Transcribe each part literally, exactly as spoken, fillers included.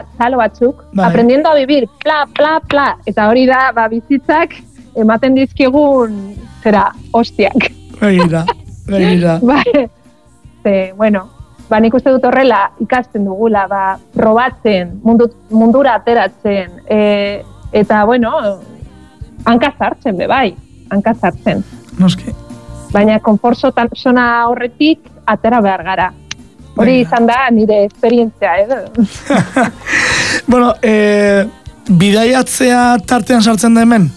txalo batzuk, bai. aprendiendo a vivir, pla, pla, pla, eta hori da, ba, bizitzak ematen dizkigun, zera, hostiak. Begira, begira. Bai, ze, bueno, ba, nik uste dut horrela ikasten dugula, ba, probatzen, mundu, mundura ateratzen, e, eta, bueno, hanka sartzen, be, bai, hanka sartzen. Noski. Baina, konfortzotan zona horretik atera behar gara. Hori izan da nire esperientzia, edo. Bueno, eh, bidaiatzea tartean sartzen da hemen?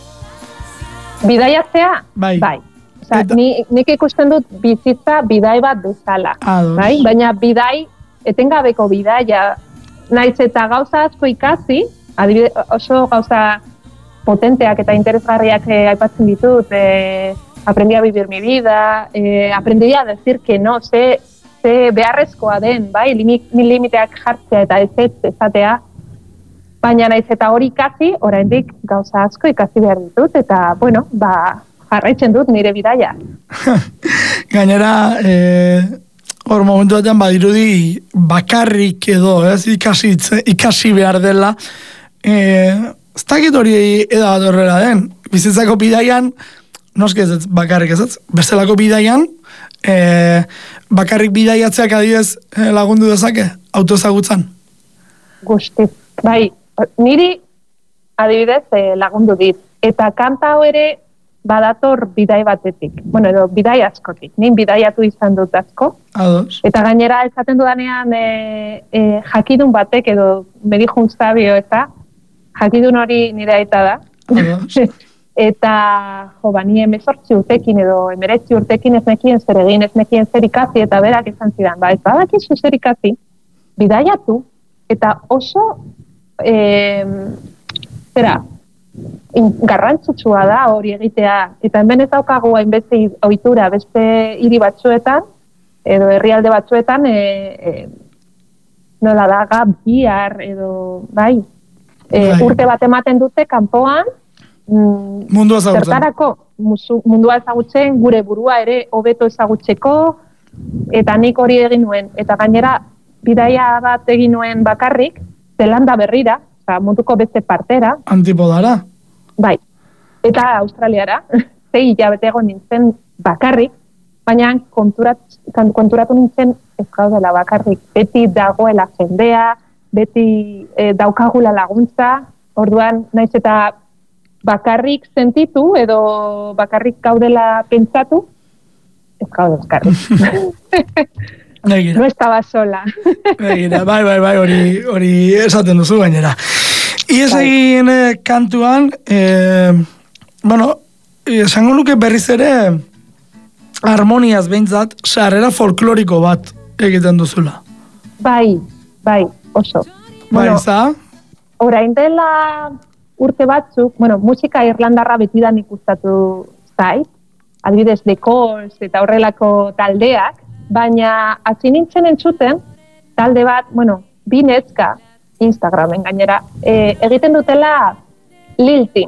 Bidaiatzea? Bai. Bai. Osa, ni, nik ikusten dut bizitza bidai bat bezala. Ados. Bai? Baina bidai, etengabeko bidaia, naiz eta gauza asko ikasi, adibide, oso gauza potenteak eta interesgarriak eh, aipatzen ditut, eh, aprendí a vivir mi vida, eh, aprendí a decir que no, ze, ze beharrezkoa den, bai, limiteak jartzea eta ez ez ezatea, baina naiz eta hori ikasi, oraindik gauza asko ikasi behar ditut, eta, bueno, ba, jarraitzen dut nire bidaia. Gainera, eh, hor momentu batean badirudi bakarrik edo, ez, ikasi, ikasi behar dela, eh, ez dakit hori eda bat horrela den, bizitzako bidaian, noski ez ez bakarrik ez ez, bestelako bidaian, eh, bakarrik bidaiatzeak adibidez lagundu dezake, autoezagutzan? Guzti, bai, niri adibidez eh, lagundu dit, eta kanta hau ere badator bidai batetik, bueno, edo bidai askotik, nin bidaiatu izan dut asko, Ados. Eta gainera esaten dudanean e, e, jakidun batek edo medijun zabio eta jakidun hori nire aita da. Eta jo, ba, ni emezortzi urtekin edo emeretzi urtekin ez nekien zer egin, ez nekien zer ikasi, eta berak esan zidan, ba, ez badakizu zer ikasi, bidaiatu, eta oso, e, zera, garrantzitsua da hori egitea, eta hemen ez daukagu hainbeste ohitura beste hiri batzuetan, edo herrialde batzuetan, e, e, nola da, gap year, edo, bai, e, bai. urte bat ematen dute kanpoan, mm, mundua ezagutzen. Zertarako, musu, mundua ezagutzen, gure burua ere hobeto ezagutzeko, eta nik hori egin nuen, eta gainera, bidaia bat egin nuen bakarrik, Zelanda berrira, oza, munduko beste partera. Antipodara. Bai, eta Australiara, zei hilabete egon nintzen bakarrik, baina konturat, konturatu nintzen ez gaudela bakarrik. Beti dagoela jendea, beti e, daukagula laguntza, orduan naiz eta bakarrik sentitu edo bakarrik gaudela pentsatu, ez gaude bakarrik. Begira. No estaba sola. Begira, bai, bai, bai, hori, hori esaten duzu gainera. Iez egin eh, kantuan, eh, bueno, esango nuke berriz ere harmoniaz behintzat, sarrera folkloriko bat egiten duzula. Bai, bai, oso. Bai, Bueno, za? orain dela urte batzuk, bueno, musika irlandarra betidan ikustatu zait, adibidez The Calls eta horrelako taldeak, baina hasi nintzen entzuten talde bat, bueno, bi neska Instagramen gainera, e, egiten dutela lilting.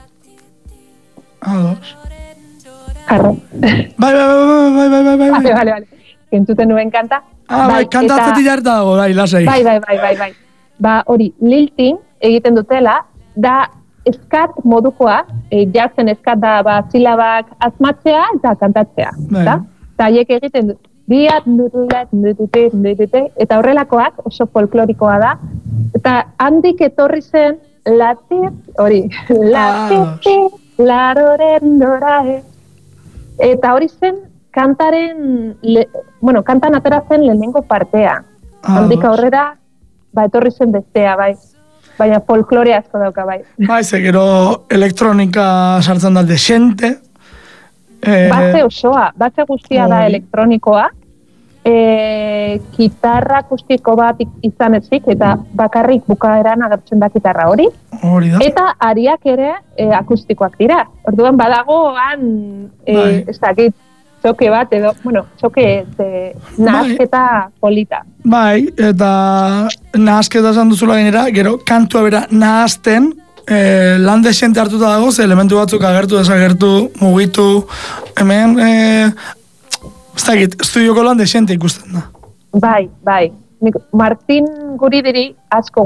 Ados. Jarro. Bai, bai, bai, bai, bai, bai, bai. Vale, vale, vale. Entzuten nuen kanta. Ah, bai, kanta atzetik jarta dago, bai, lasai. Bai, bai, bai, bai, bai. Ba, hori, lilting egiten dutela, da eskat modukoa, e, jatzen eskat da, ba, silabak asmatzea eta kantatzea. Bai. Da? Eta haiek egiten dut, biat, nutulet, nutute, nutute, eta horrelakoak oso folklorikoa da. Eta handik etorri zen, latir, hori, latir, laroren dorae. Eta hori zen, kantaren, le, bueno, kantan atera zen lehenengo partea. Handik aurrera, ba, etorri zen bestea, bai. Baina folklore asko dauka, bai. Bai, ze gero elektronika sartzen da desente. Eh, Base osoa, base guztia da hori. elektronikoa, e, gitarra akustiko bat izan ezik, eta bakarrik bukaeran agertzen da gitarra hori. Hori da. Eta ariak ere e, akustikoak dira. Orduan badago han, e, Bai. ez dakit, txoke bat, edo, bueno, txoke e, nahasketa polita. Bai, eta nahasketa esan duzula gainera, gero kantua bera nahazten, eh, lan desente hartuta dago, ze elementu batzuk agertu, desagertu, mugitu, hemen, eh, ez dakit, estudioko lan desente ikusten da. Bai, bai. Nik Martin Guridiri asko